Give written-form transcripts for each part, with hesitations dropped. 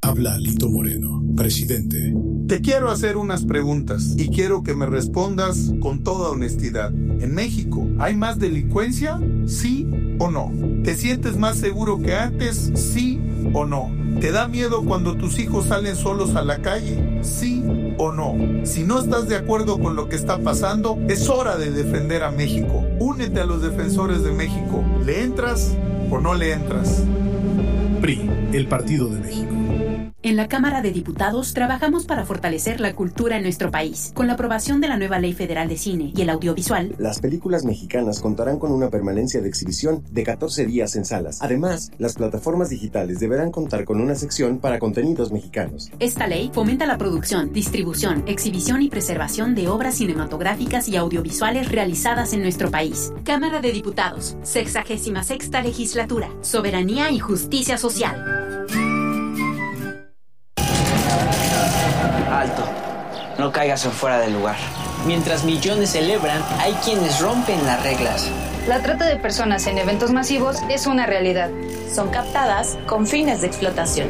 Habla Alito Moreno, presidente. Te quiero hacer unas preguntas y quiero que me respondas con toda honestidad. ¿En México hay más delincuencia? ¿Sí o no? ¿Te sientes más seguro que antes? ¿Sí o no? ¿Te da miedo cuando tus hijos salen solos a la calle? ¿Sí o no? Si no estás de acuerdo con lo que está pasando, es hora de defender a México. Únete a los defensores de México. ¿Le entras o no le entras? PRI, el Partido de México. En la Cámara de Diputados trabajamos para fortalecer la cultura en nuestro país. Con la aprobación de la nueva Ley Federal de Cine y el Audiovisual, las películas mexicanas contarán con una permanencia de exhibición de 14 días en salas. Además, las plataformas digitales deberán contar con una sección para contenidos mexicanos. Esta ley fomenta la producción, distribución, exhibición y preservación de obras cinematográficas y audiovisuales realizadas en nuestro país. Cámara de Diputados, 66ª Legislatura. Soberanía y justicia social. Alto, no caigas en fuera del lugar. Mientras millones celebran, hay quienes rompen las reglas. La trata de personas en eventos masivos es una realidad. Son captadas con fines de explotación.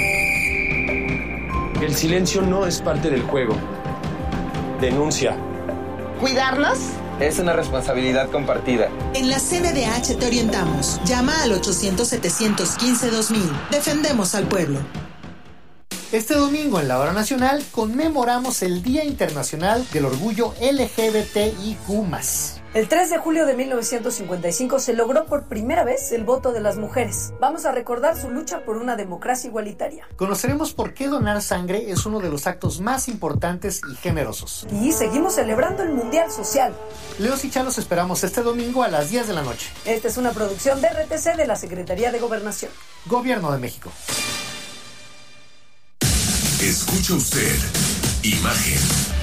El silencio no es parte del juego. Denuncia. ¿Cuidarnos? Es una responsabilidad compartida. En la CNDH te orientamos. Llama al 800-715-2000. Defendemos al pueblo. Este domingo en la Hora Nacional conmemoramos el Día Internacional del Orgullo LGBTIQ+. El 3 de julio de 1955 se logró por primera vez el voto de las mujeres. Vamos a recordar su lucha por una democracia igualitaria. Conoceremos por qué donar sangre es uno de los actos más importantes y generosos. Y seguimos celebrando el Mundial Social. Leos y Chá los esperamos este domingo a las 10 de la noche. Esta es una producción de RTC de la Secretaría de Gobernación. Gobierno de México. Escucha usted Imagen.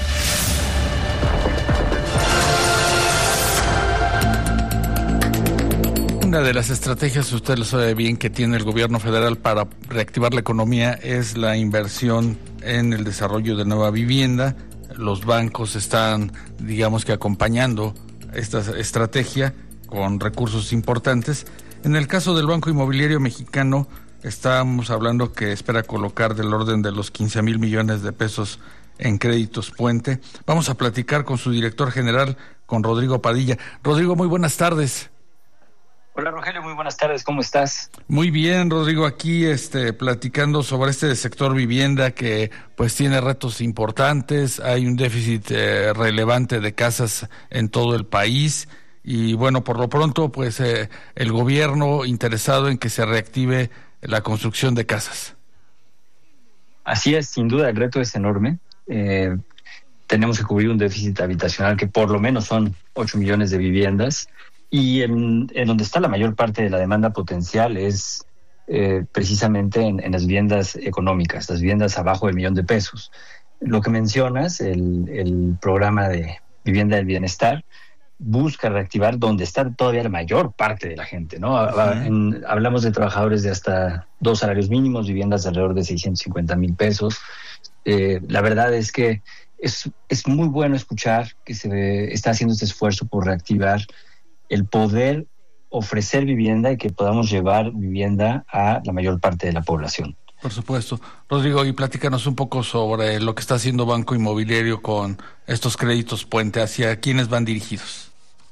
Una de las estrategias, usted lo sabe bien, que tiene el gobierno federal para reactivar la economía es la inversión en el desarrollo de nueva vivienda. Los bancos están, digamos que, acompañando esta estrategia con recursos importantes. En el caso del Banco Inmobiliario Mexicano, estamos hablando que espera colocar del orden de los 15,000 millones de pesos en créditos puente. Vamos a platicar con su director general, con Rodrigo Padilla. Rodrigo, muy buenas tardes. Hola Rogelio, muy buenas tardes, ¿cómo estás? Muy bien, Rodrigo, aquí platicando sobre este sector vivienda que pues tiene retos importantes. Hay un déficit relevante de casas en todo el país. Y bueno, por lo pronto, pues el gobierno interesado en que se reactive la construcción de casas. Así es, sin duda el reto es enorme. Tenemos que cubrir un déficit habitacional que por lo menos son 8 millones de viviendas, y en donde está la mayor parte de la demanda potencial es precisamente en las viviendas económicas, las viviendas abajo del $1,000,000. Lo que mencionas, el programa de vivienda del bienestar, busca reactivar donde está todavía la mayor parte de la gente, ¿no? Hablamos de trabajadores de hasta 2 salarios mínimos, viviendas de alrededor de 650,000 pesos. La verdad es que es muy bueno escuchar que se está haciendo este esfuerzo por reactivar el poder ofrecer vivienda y que podamos llevar vivienda a la mayor parte de la población. Por supuesto. Rodrigo, y platícanos un poco sobre lo que está haciendo Banco Inmobiliario con estos créditos puente. ¿Hacia quiénes van dirigidos?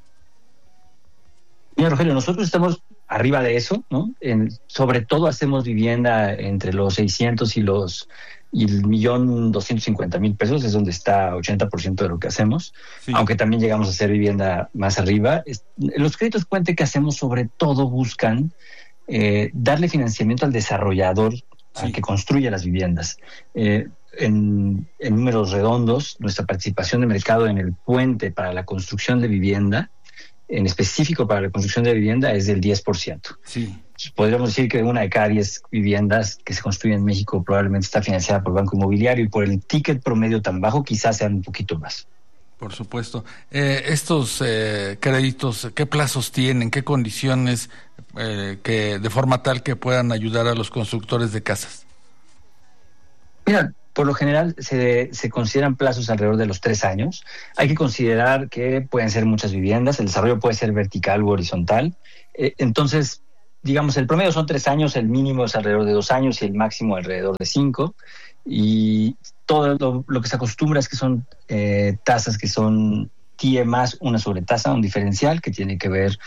Mira, Rogelio, nosotros estamos arriba de eso, ¿no? Sobre todo hacemos vivienda entre los 600 y el 1,250,000 pesos, es donde está 80% de lo que hacemos, sí. Aunque también llegamos a hacer vivienda más arriba. Los créditos puente que hacemos sobre todo buscan darle financiamiento al desarrollador, sí, al que construya las viviendas. En números redondos, nuestra participación de mercado en el puente para la construcción de vivienda, en específico para la construcción de vivienda, es del 10%. Sí. Podríamos decir que una de cada 10 viviendas que se construyen en México probablemente está financiada por Banco Inmobiliario, y por el ticket promedio tan bajo quizás sean un poquito más. Por supuesto. Estos créditos, ¿qué plazos tienen? ¿Qué condiciones que de forma tal que puedan ayudar a los constructores de casas? Mira, por lo general se consideran plazos alrededor de los 3 años. Hay que considerar que pueden ser muchas viviendas, el desarrollo puede ser vertical u horizontal. Entonces, digamos, el promedio son 3 años, el mínimo es alrededor de 2 años y el máximo alrededor de 5. Y todo lo que se acostumbra es que son tasas que son TIE más una sobretasa, un diferencial que tiene que ver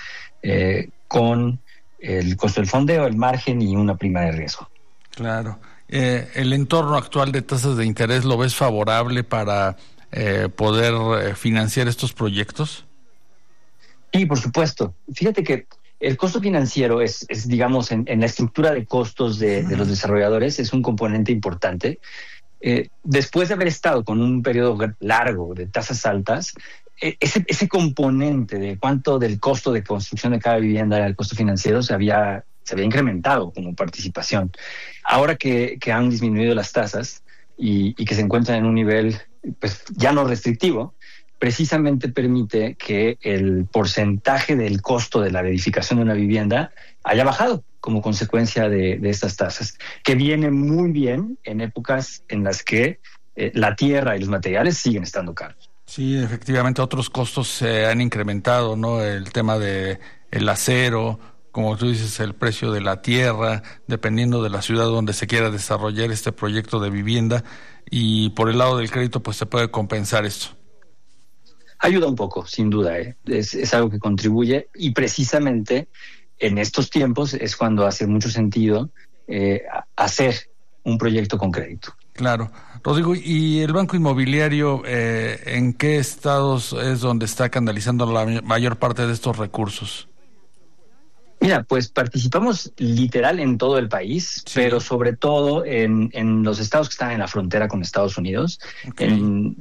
con el costo del fondeo, el margen y una prima de riesgo. Claro. ¿El entorno actual de tasas de interés lo ves favorable para poder financiar estos proyectos? Sí, por supuesto. Fíjate que el costo financiero es digamos, en la estructura de costos de los desarrolladores, es un componente importante. Después de haber estado con un periodo largo de tasas altas, ese componente de cuánto del costo de construcción de cada vivienda era el costo financiero se había incrementado como participación. Ahora que han disminuido las tasas y que se encuentran en un nivel pues ya no restrictivo, precisamente permite que el porcentaje del costo de la edificación de una vivienda haya bajado como consecuencia de estas tasas, que viene muy bien en épocas en las que la tierra y los materiales siguen estando caros. Sí, efectivamente, otros costos se han incrementado, ¿no? El tema de el acero, como tú dices, el precio de la tierra, dependiendo de la ciudad donde se quiera desarrollar este proyecto de vivienda, y por el lado del crédito, pues se puede compensar esto. Ayuda un poco, sin duda, es algo que contribuye, y precisamente en estos tiempos es cuando hace mucho sentido hacer un proyecto con crédito. Claro. Rodrigo, ¿y el Banco Inmobiliario en qué estados es donde está canalizando la mayor parte de estos recursos? Mira, pues participamos literal en todo el país, sí, pero sobre todo en los estados que están en la frontera con Estados Unidos. Okay.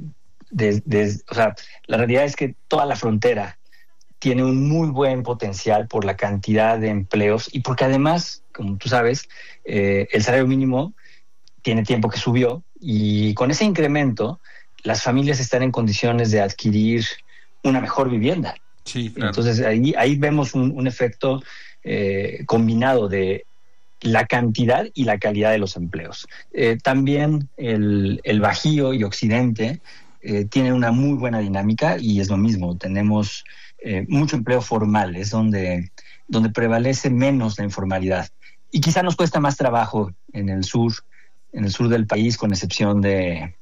O sea, la realidad es que toda la frontera tiene un muy buen potencial por la cantidad de empleos y porque además, como tú sabes, el salario mínimo tiene tiempo que subió y con ese incremento las familias están en condiciones de adquirir una mejor vivienda. Sí, claro. Entonces ahí vemos un efecto combinado de la cantidad y la calidad de los empleos. También el Bajío y Occidente tienen una muy buena dinámica y es lo mismo, tenemos mucho empleo formal, es donde prevalece menos la informalidad. Y quizá nos cuesta más trabajo en el sur del país, con excepción de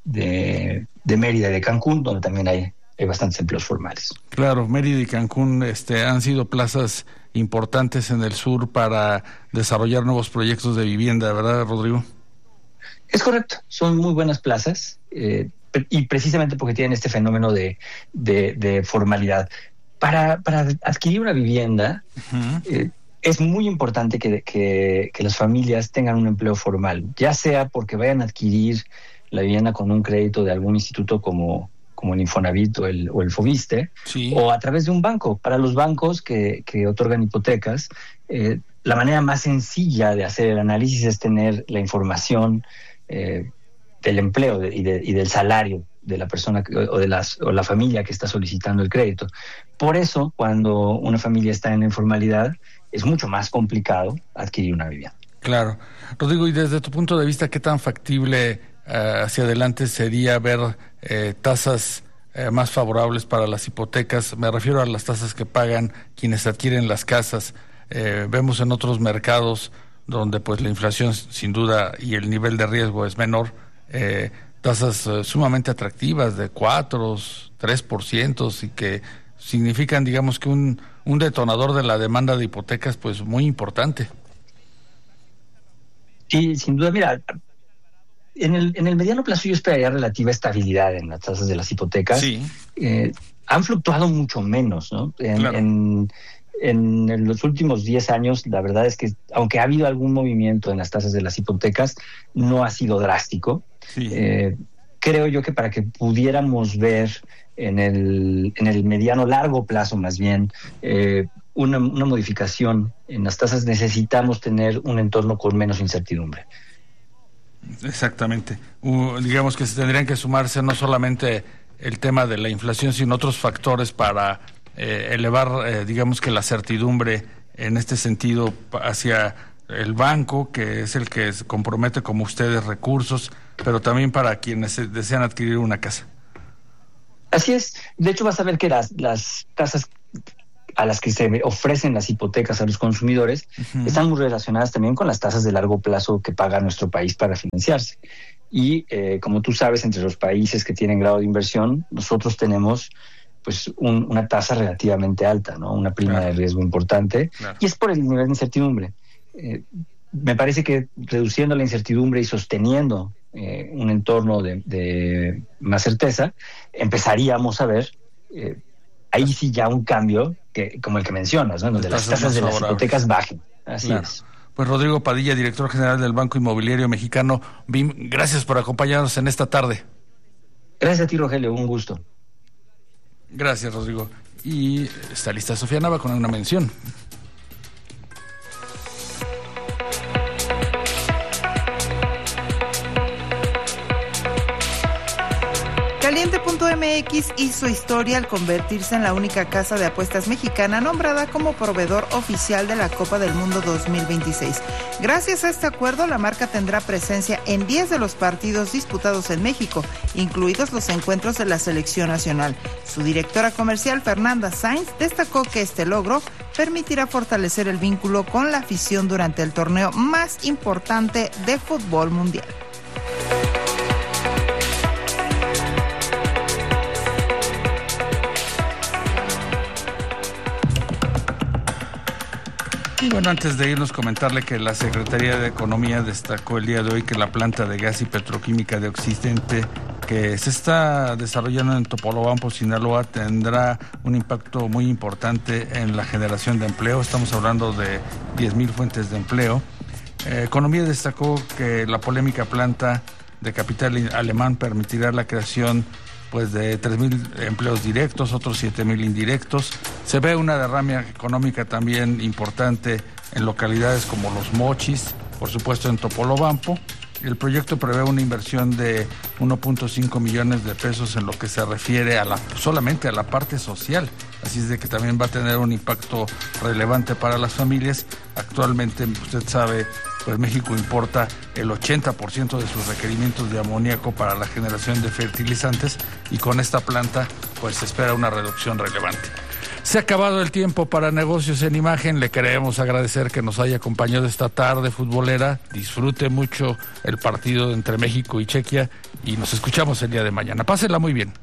Mérida y de Cancún, donde también hay bastantes empleos formales. Claro, Mérida y Cancún han sido plazas importantes en el sur para desarrollar nuevos proyectos de vivienda, ¿verdad, Rodrigo? Es correcto, son muy buenas plazas y precisamente porque tienen este fenómeno de formalidad. Para adquirir una vivienda, uh-huh, es muy importante que las familias tengan un empleo formal, ya sea porque vayan a adquirir la vivienda con un crédito de algún instituto como el Infonavit o el Fobiste, sí, o a través de un banco. Para los bancos que otorgan hipotecas, la manera más sencilla de hacer el análisis es tener la información del empleo y del salario de la persona o la familia que está solicitando el crédito. Por eso, cuando una familia está en la informalidad, es mucho más complicado adquirir una vivienda. Claro. Rodrigo, y desde tu punto de vista, ¿qué tan factible hacia adelante sería ver tasas más favorables para las hipotecas? Me refiero a las tasas que pagan quienes adquieren las casas. Vemos en otros mercados donde pues la inflación sin duda y el nivel de riesgo es menor, tasas sumamente atractivas de 4, 3% y que significan, digamos, que un detonador de la demanda de hipotecas pues muy importante. Sí, sin duda, mira, en el mediano plazo yo esperaría relativa estabilidad en las tasas de las hipotecas. Sí. Han fluctuado mucho menos, ¿no? Claro. En los últimos 10 años, la verdad es que, aunque ha habido algún movimiento en las tasas de las hipotecas, no ha sido drástico. Sí. Creo yo que para que pudiéramos ver en el mediano largo plazo, más bien, una modificación en las tasas, necesitamos tener un entorno con menos incertidumbre. Exactamente. Digamos que se tendrían que sumarse no solamente el tema de la inflación, sino otros factores para elevar, digamos que la certidumbre en este sentido hacia el banco, que es el que se compromete como ustedes recursos, pero también para quienes desean adquirir una casa. Así es. De hecho, vas a ver que las tasas a las que se ofrecen las hipotecas a los consumidores, están muy relacionadas también con las tasas de largo plazo que paga nuestro país para financiarse. Y como tú sabes, entre los países que tienen grado de inversión, nosotros tenemos pues una tasa relativamente alta, ¿no? Una prima de riesgo importante, y es por el nivel de incertidumbre. Me parece que reduciendo la incertidumbre y sosteniendo un entorno de más certeza, empezaríamos a ver ahí sí ya un cambio como el que mencionas, ¿no? Donde las tasas de las hipotecas bajen. Así es. Pues Rodrigo Padilla, director general del Banco Inmobiliario Mexicano, BIM, gracias por acompañarnos en esta tarde. Gracias a ti, Rogelio, un gusto. Gracias, Rodrigo. Y está lista Sofía Nava con una mención. Caliente.mx hizo historia al convertirse en la única casa de apuestas mexicana nombrada como proveedor oficial de la Copa del Mundo 2026. Gracias a este acuerdo, la marca tendrá presencia en 10 de los partidos disputados en México, incluidos los encuentros de la selección nacional. Su directora comercial, Fernanda Sainz, destacó que este logro permitirá fortalecer el vínculo con la afición durante el torneo más importante de fútbol mundial. Y bueno, antes de irnos, comentarle que la Secretaría de Economía destacó el día de hoy que la planta de gas y petroquímica de Occidente que se está desarrollando en Topolobampo, Sinaloa, tendrá un impacto muy importante en la generación de empleo. Estamos hablando de 10,000 fuentes de empleo. Economía destacó que la polémica planta de capital alemán permitirá la creación de 3,000 empleos directos, otros 7,000 indirectos. Se ve una derrama económica también importante en localidades como Los Mochis, por supuesto en Topolobampo. El proyecto prevé una inversión de 1.5 millones de pesos en lo que se refiere solamente a la parte social. Así es de que también va a tener un impacto relevante para las familias. Actualmente, usted sabe, pues México importa el 80% de sus requerimientos de amoníaco para la generación de fertilizantes, y con esta planta pues se espera una reducción relevante. Se ha acabado el tiempo para Negocios en Imagen. Le queremos agradecer que nos haya acompañado esta tarde futbolera. Disfrute mucho el partido entre México y Chequia y nos escuchamos el día de mañana. Pásenla muy bien.